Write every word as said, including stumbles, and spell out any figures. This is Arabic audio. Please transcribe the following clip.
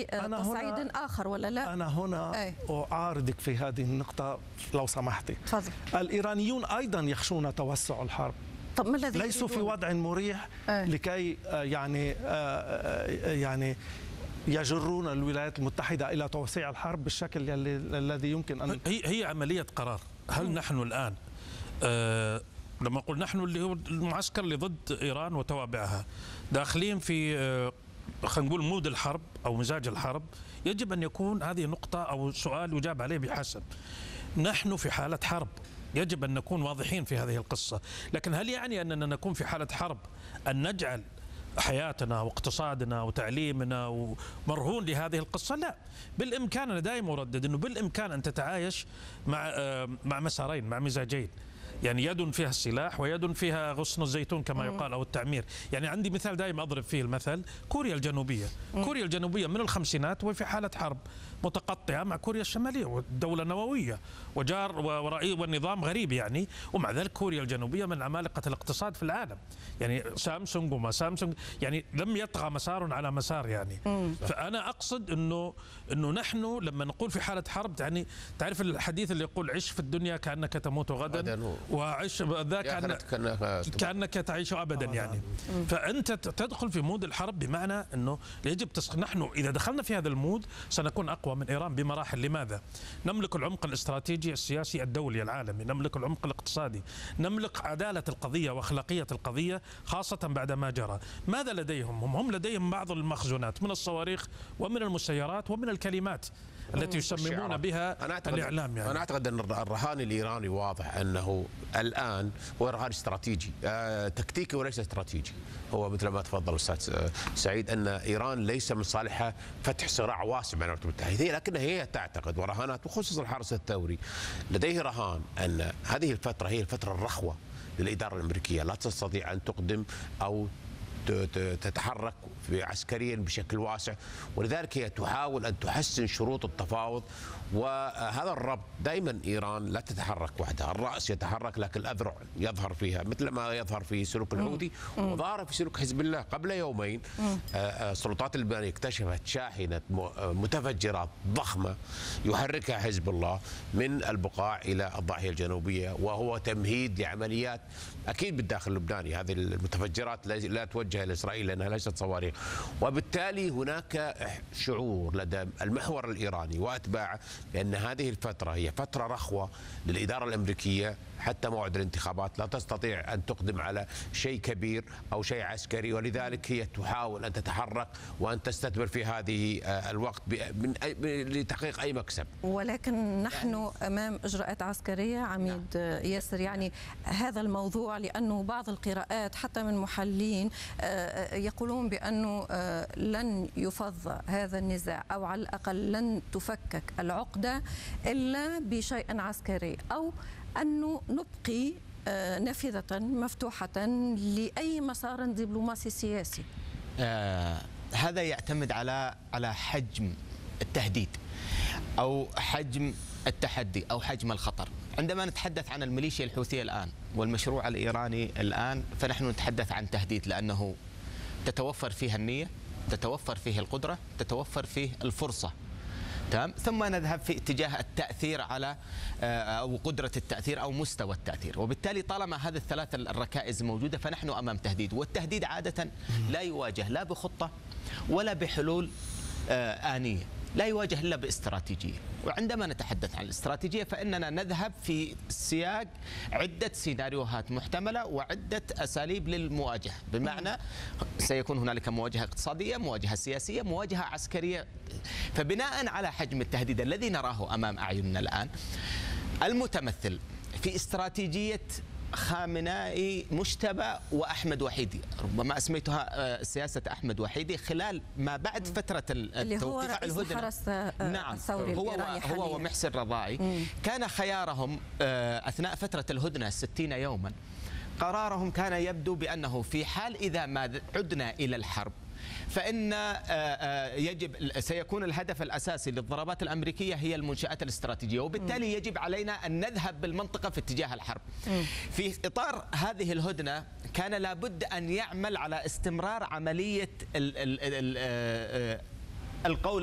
لتصعيد آخر ولا لا؟ أنا هنا أي. أعارضك في هذه النقطة لو سمحتي. تفضل. الإيرانيون أيضا يخشون توسع الحرب. طب ما الذي ليسوا في وضع مريح أي. لكي يعني يعني يجرون الولايات المتحدة إلى توسيع الحرب بالشكل الذي يمكن أن هي هي عملية قرار. هل م. نحن الآن آه لما أقول نحن اللي هو المعسكر اللي ضد إيران وتوابعها داخلين في آه خلينا نقول مود الحرب أو مزاج الحرب، يجب أن يكون هذه نقطة أو سؤال يجاب عليه بحسب. نحن في حالة حرب، يجب أن نكون واضحين في هذه القصة. لكن هل يعني أننا نكون في حالة حرب أن نجعل حياتنا واقتصادنا وتعليمنا ومرهون لهذه القصة؟ لا، بالإمكان، أنا دائما أردد أنه بالإمكان أن تتعايش مع مع مسارين، مع مزاجين، يعني يد فيها السلاح ويد فيها غصن الزيتون كما يقال أو التعمير. يعني عندي مثال دائما أضرب فيه المثل، كوريا الجنوبية. كوريا الجنوبية من الخمسينات وفي حالة حرب متقطعة مع كوريا الشمالية، والدولة نووية وجار ورئيس والنظام غريب يعني، ومع ذلك كوريا الجنوبية من عمالقة الاقتصاد في العالم. يعني سامسونج وما سامسونج يعني لم يطغى مسار على مسار يعني. فأنا أقصد أنه أنه نحن لما نقول في حالة حرب، يعني تعرف الحديث اللي يقول عش في الدنيا كأنك تموت غدا وعش ذا كأنك, كأنك تعيش أبدا يعني. فأنت تدخل في مود الحرب، بمعنى أنه يجب تسخ... نحن إذا دخلنا في هذا المود سنكون أقوى من إيران بمراحل. لماذا؟ نملك العمق الاستراتيجي السياسي الدولي العالمي، نملك العمق الاقتصادي، نملك عدالة القضية وأخلاقية القضية، خاصة بعد ما جرى. ماذا لديهم؟ هم, هم لديهم بعض المخزونات من الصواريخ ومن المسيرات ومن الكلمات التي يسممون بها أنا الإعلام يعني. أنا أعتقد أن الرهان الإيراني واضح أنه الآن هو رهان استراتيجي، آه تكتيكي وليس استراتيجي. هو مثل ما تفضل أستاذ سعيد أن إيران ليس من صالحها فتح صراع واسع مع الولايات المتحدة، لكنها هي تعتقد، ورهانات وخصوصا الحرس الثوري لديه رهان أن هذه الفترة هي الفترة الرخوة للإدارة الأمريكية، لا تستطيع أن تقدم أو تتحرك عسكريا بشكل واسع، ولذلك هي تحاول أن تحسن شروط التفاوض. وهذا الربط دائما إيران لا تتحرك وحدها، الرأس يتحرك لكن الأذرع يظهر فيها، مثل ما يظهر في سلوك الحوثي وظهر في سلوك حزب الله. قبل يومين السلطات اللبنانية اكتشفت شاحنة متفجرات ضخمة يحركها حزب الله من البقاع إلى الضاحية الجنوبية، وهو تمهيد لعمليات أكيد بالداخل اللبناني. هذه المتفجرات لا توجه إلى إسرائيل لأنها ليست صواريخ، وبالتالي هناك شعور لدى المحور الإيراني وأتباعه بأن هذه الفترة هي فترة رخوة للإدارة الأمريكية حتى موعد الانتخابات، لا تستطيع أن تقدم على شيء كبير أو شيء عسكري، ولذلك هي تحاول أن تتحرك وأن تستثمر في هذه الوقت لتحقيق أي مكسب. ولكن نحن أمام إجراءات عسكرية عميد ياسر، يعني هذا الموضوع لأنه بعض القراءات حتى من محللين يقولون بأنه لن يفض هذا النزاع، أو على الأقل لن تفكك العقدة إلا بشيء عسكري، أو أنه نبقي نافذة مفتوحة لأي مسار دبلوماسي سياسي. آه هذا يعتمد على على حجم التهديد أو حجم التحدي أو حجم الخطر. عندما نتحدث عن الميليشيا الحوثية الآن والمشروع الإيراني الآن، فنحن نتحدث عن تهديد، لأنه تتوفر فيها النية، تتوفر فيه القدرة، تتوفر فيه الفرصة. تمام. ثم نذهب في اتجاه التأثير على أو قدرة التأثير أو مستوى التأثير، وبالتالي طالما هذه الثلاث الركائز موجودة فنحن أمام تهديد. والتهديد عادة لا يواجه لا بخطة ولا بحلول آنية، لا يواجه إلا باستراتيجية. وعندما نتحدث عن الاستراتيجية فإننا نذهب في سياق عدة سيناريوهات محتملة وعدة أساليب للمواجهة، بمعنى سيكون هنالك مواجهة اقتصادية، مواجهة سياسية، مواجهة عسكرية. فبناء على حجم التهديد الذي نراه أمام أعيننا الآن، المتمثل في استراتيجية خامنائي مجتبى وأحمد وحيدي، ربما أسميتها سياسة أحمد وحيدي، خلال ما بعد فترة التوقيع الهدنة. نعم، هو هو ومحسن رضاعي كان خيارهم أثناء فترة الهدنة ستين يوما. قرارهم كان يبدو بأنه في حال إذا ما عدنا إلى الحرب فإن يجب سيكون الهدف الأساسي للضربات الأمريكية هي المنشآت الاستراتيجية، وبالتالي يجب علينا أن نذهب بالمنطقة في اتجاه الحرب. في إطار هذه الهدنة كان لابد أن يعمل على استمرار عملية القول